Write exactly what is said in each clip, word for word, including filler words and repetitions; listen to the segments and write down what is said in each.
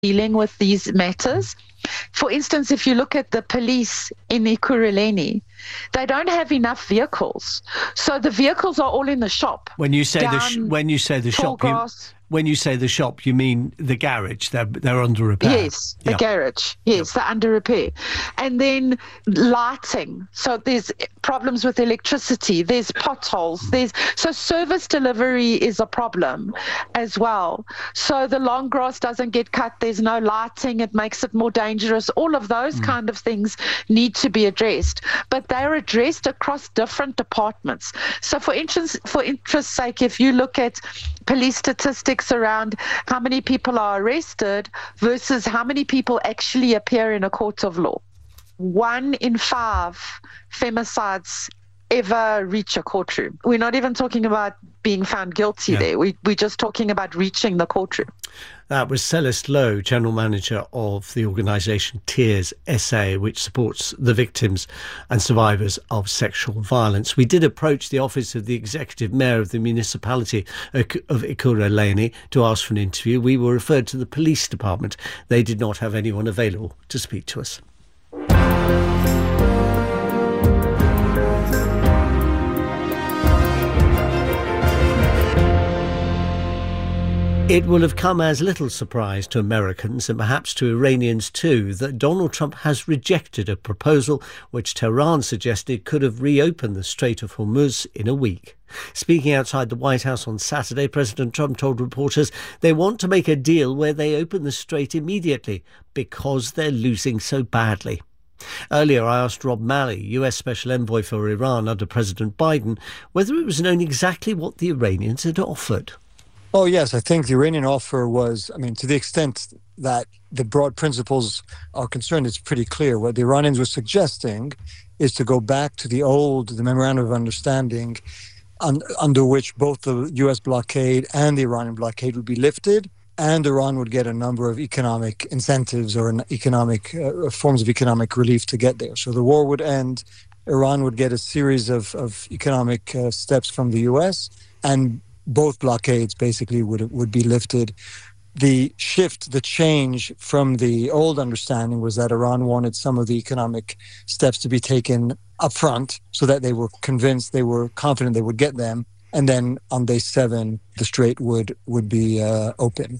dealing with these matters. For instance, if you look at the police in Ekurhuleni, they don't have enough vehicles. So the vehicles are all in the shop. When you say the sh- when you say the shop, you, when you say the shop, you mean the garage? They're they're under repair. Yes, the yeah. garage. Yes, yep. They're under repair. And then lighting. So there's problems with electricity. There's potholes. There's so service delivery is a problem as well. So the long grass doesn't get cut. There's no lighting. It makes it more dangerous. All of those mm. kind of things need to be addressed. But they're addressed across different departments. So for interest, for interest's sake, if you look at police statistics around how many people are arrested versus how many people actually appear in a court of law, one in five femicides ever reach a courtroom. We're not even talking about being found guilty yeah. there. We, we're just talking about reaching the courtroom. That was Celeste Lowe, General Manager of the organisation Tears S A, which supports the victims and survivors of sexual violence. We did approach the office of the Executive Mayor of the municipality of Ekurhuleni to ask for an interview. We were referred to the police department. They did not have anyone available to speak to us. It will have come as little surprise to Americans and perhaps to Iranians too that Donald Trump has rejected a proposal which Tehran suggested could have reopened the Strait of Hormuz in a week. Speaking outside the White House on Saturday, President Trump told reporters they want to make a deal where they open the strait immediately because they're losing so badly. Earlier, I asked Rob Malley, U S Special Envoy for Iran under President Biden, whether it was known exactly what the Iranians had offered. Oh, yes. I think the Iranian offer was, I mean, to the extent that the broad principles are concerned, it's pretty clear. What the Iranians were suggesting is to go back to the old, the Memorandum of Understanding, un, under which both the U S blockade and the Iranian blockade would be lifted, and Iran would get a number of economic incentives or an economic uh, forms of economic relief to get there. So the war would end, Iran would get a series of, of economic uh, steps from the U S, and both blockades basically would would be lifted. The shift, the change from the old understanding was that Iran wanted some of the economic steps to be taken up front so that they were convinced, they were confident they would get them. And then on day seven, the strait would, would be uh, open.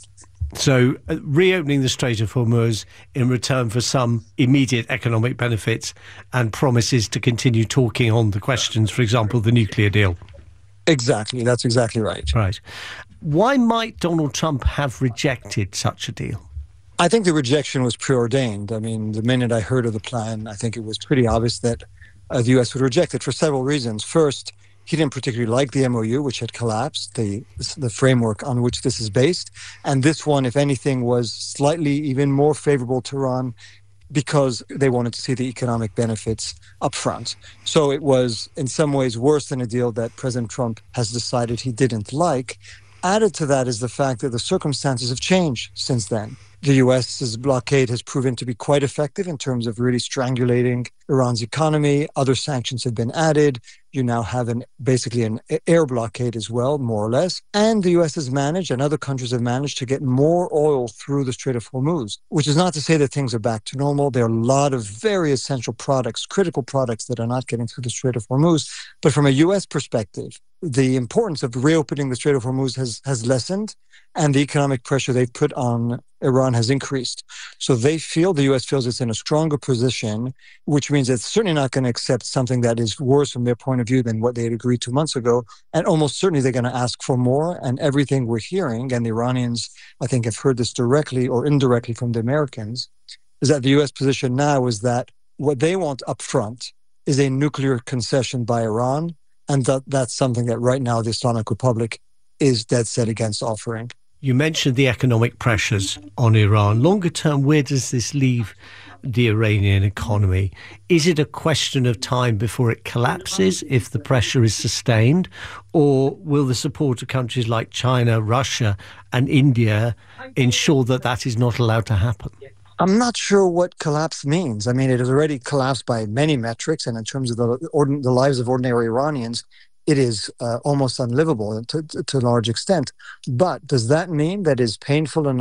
So uh, reopening the Strait of Hormuz in return for some immediate economic benefits and promises to continue talking on the questions, for example, the nuclear deal. Exactly. That's exactly right. Right. Why might Donald Trump have rejected such a deal? I think the rejection was preordained. I mean, the minute I heard of the plan, I think it was pretty obvious that uh, the U S would reject it for several reasons. First, he didn't particularly like the M O U, which had collapsed, the the framework on which this is based. And this one, if anything, was slightly even more favorable to Iran because they wanted to see the economic benefits up front. So it was in some ways worse than a deal that President Trump has decided he didn't like. Added to that is the fact that the circumstances have changed since then. The U S's blockade has proven to be quite effective in terms of really strangulating Iran's economy. Other sanctions have been added. You now have an basically an air blockade as well, more or less. And the U S has managed, and other countries have managed, to get more oil through the Strait of Hormuz, which is not to say that things are back to normal. There are a lot of very essential products, critical products that are not getting through the Strait of Hormuz. But from a U S perspective, the importance of reopening the Strait of Hormuz has, has lessened, and the economic pressure they've put on Iran has increased. So they feel, the U S feels it's in a stronger position, which means it's certainly not going to accept something that is worse from their point of view than what they had agreed two months ago. And almost certainly they're going to ask for more. And everything we're hearing, and the Iranians, I think, have heard this directly or indirectly from the Americans, is that the U S position now is that what they want up front is a nuclear concession by Iran. And that, that's something that right now the Islamic Republic is dead set against offering. You mentioned the economic pressures on Iran. Longer term, where does this leave the Iranian economy? Is it a question of time before it collapses if the pressure is sustained? Or will the support of countries like China, Russia and India ensure that that is not allowed to happen? I'm not sure what collapse means. I mean, it has already collapsed by many metrics, and in terms of the, ordin- the lives of ordinary Iranians, it is uh, almost unlivable to, to, to a large extent. But does that mean that is painful enough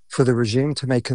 for the regime to make